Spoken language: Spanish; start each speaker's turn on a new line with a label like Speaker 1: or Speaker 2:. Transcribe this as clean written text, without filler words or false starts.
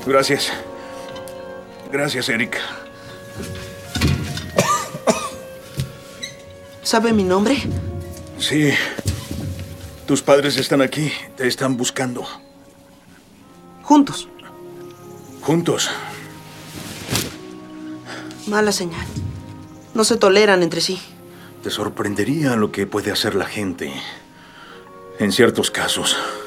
Speaker 1: Gracias. Gracias, Eric.
Speaker 2: ¿Sabe mi nombre?
Speaker 1: Sí. Tus padres están aquí. Te están buscando.
Speaker 2: Juntos.
Speaker 1: Juntos.
Speaker 2: Mala señal. No se toleran entre sí.
Speaker 1: Te sorprendería lo que puede hacer la gente en ciertos casos.